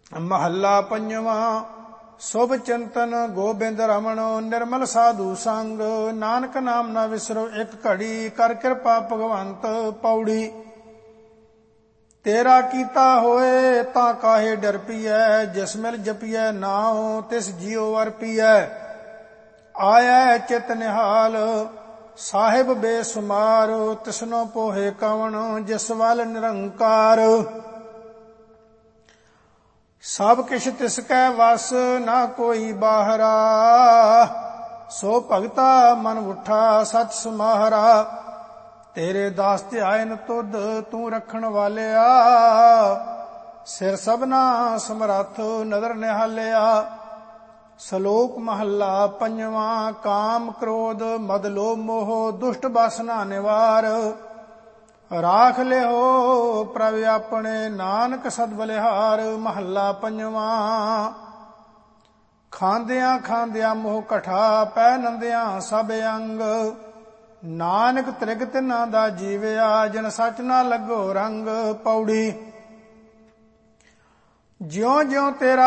ਮਹੱਲਾ ਪੰਜਵਾਂ। ਸੁਭ ਚਿੰਤਨ ਗੋਬਿੰਦ ਰਮਣ ਨਿਰਮਲ ਸਾਧੂ ਸੰਗ, ਨਾਨਕ ਨਾਮ ਨਾ ਵਿਸਰੋ ਇੱਕ ਘੜੀ, ਕਰ ਕਿਰਪਾ ਭਗਵੰਤ। ਪੌੜੀ। ਤੇਰਾ ਕੀਤਾ ਹੋਏ ਤਾਂ ਕਾਹੇ ਡਰ ਪੀਐ, ਜਿਸ ਮਿਲ ਜਪੀਐ ਨਾਉ ਤਿਸ ਜੀਉ ਅਰਪੀਐ। ਆਇਐ ਚਿਤ ਨਿਹਾਲ ਸਾਹਿਬ ਬੇਸੁਮਾਰ, ਤਿਸਨੋ ਪੋਹੇ ਕਵਣ ਜਿਸ ਵੱਲ ਨਿਰੰਕਾਰ। ਸਭ ਕਿਛ ਤਿਸ ਕੈ ਵਸ ਨਾ ਕੋਈ ਬਾਹਰਾ, ਸੋ ਭਗਤਾ ਮਨ ਉਠਾ ਸਚ ਸਮਾਹਰਾ। ਤੇਰੇ ਦਾਸ ਧਿਆਇਨ ਤੁਧ ਤੂੰ ਰੱਖਣ ਵਾਲਿਆ, ਸਿਰ ਸਭਨਾ ਸਮਰੱਥ ਨਦਰ ਨਿਹਾਲਿਆ। ਸ਼ਲੋਕ ਮਹੱਲਾ ਪੰਜਵਾਂ। ਕਾਮ ਕ੍ਰੋਧ ਮਦ ਲੋਭ ਮੋਹ ਦੁਸ਼ਟ ਬਾਸਨਾ ਨਿਵਾਰ, ਰਾਖ ਲਿਓ ਪ੍ਰਭ ਆਪਣੇ ਨਾਨਕ ਸਦ ਬਲਿਹਾਰ। ਮਹੱਲਾ ਪੰਜਵਾਂ। ਖਾਂਦਿਆਂ ਖਾਂਦਿਆਂ ਮੋਹ ਕਠਾ ਪੈ ਨੰਦਿਆਂ ਸਭ ਅੰਗ, ਨਾਨਕ ਤ੍ਰਿਗ ਤਿਨਾਂ ਦਾ ਜੀਵਿਆ ਜਿਨ ਸੱਚ ਨਾ ਲੱਗੋ ਰੰਗ। ਪੌੜੀ। ਜਿਉਂ ਜਿਉਂ ਤੇਰਾ